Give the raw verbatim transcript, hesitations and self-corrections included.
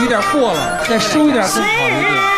一点过了，再收一点更好一点。